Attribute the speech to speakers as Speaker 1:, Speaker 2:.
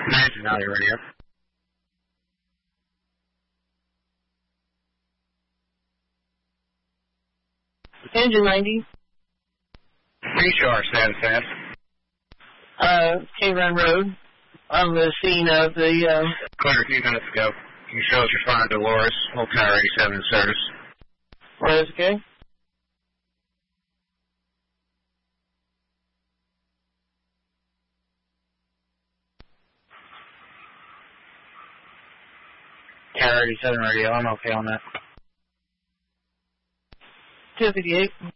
Speaker 1: Imagine Valley Radio.
Speaker 2: Engine 90.
Speaker 1: HR, status.
Speaker 2: K-Run Road. On the scene of the,
Speaker 1: Clear a few minutes ago. Can you show us responding to Dolores, Old Tower 87 in service?
Speaker 2: Flores, okay?
Speaker 1: Tower 87 radio, I'm okay on that.
Speaker 2: 258.